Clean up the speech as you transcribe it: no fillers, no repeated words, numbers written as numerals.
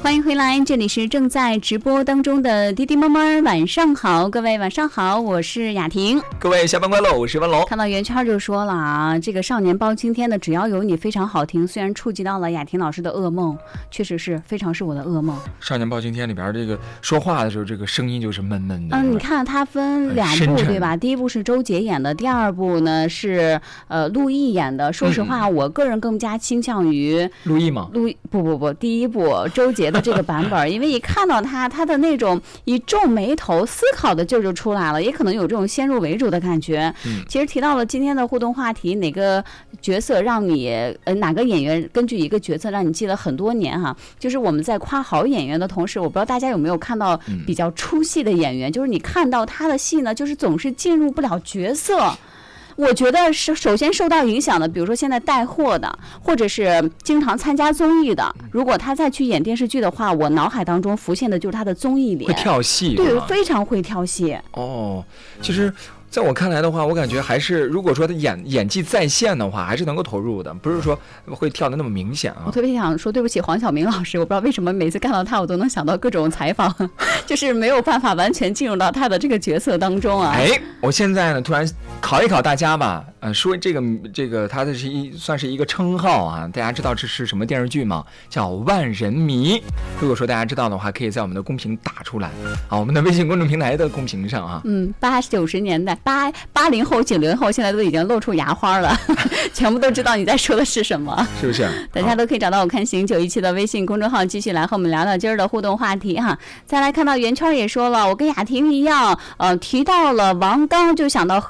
欢迎回来，这里是正在直播当中的滴滴妈妈，晚上好，各位晚上好，我是雅婷。 各位下班快乐，我是文龙。 看到圆圈就说了啊，这个少年包青天的只要有你非常好听，虽然触及到了雅婷老师的噩梦，确实是非常是我的噩梦。 少年包青天里边这个说话的时候，这个声音就是闷闷的。 你看它分两部对吧？第一部是周杰演的，第二部呢是陆毅演的。说实话，我个人更加倾向于陆毅吗？ 不，第一部周杰的这个版本，因为一看到他的那种一皱眉头思考的劲儿就出来了，也可能有这种先入为主的感觉。其实提到了今天的互动话题，哪个角色让你哪个演员根据一个角色让你记了很多年哈？就是我们在夸好演员的同时，我不知道大家有没有看到比较出戏的演员，就是你看到他的戏呢，就是总是进入不了角色。我觉得是首先受到影响的，比如说现在带货的，或者是经常参加综艺的，如果他再去演电视剧的话，我脑海当中浮现的就是他的综艺脸， 会跳戏， 对，非常会跳戏。 哦，其实在我看来的话，我感觉还是如果说他演技在线的话，还是能够投入的，不是说会跳的那么明显啊。 我特别想说对不起黄晓明老师，我不知道为什么每次看到他，我都能想到各种采访，就是没有办法完全进入到他的这个角色当中啊。 哎，我现在呢突然考一考大家吧，说这个他的算是一个称号啊，大家知道这是什么电视剧吗？叫《万人迷》。如果说大家知道的话，可以在我们的公屏打出来啊，我们的微信公众平台的公屏上啊。 80、90年代80后、90后现在都已经露出牙花了，全部都知道你在说的是什么， 是不是？ 大家都可以找到我看行917的微信公众号，继续来和我们聊聊今儿的互动话题哈。再来看到圆圈也说了，我跟雅婷一样，提到了王刚就想到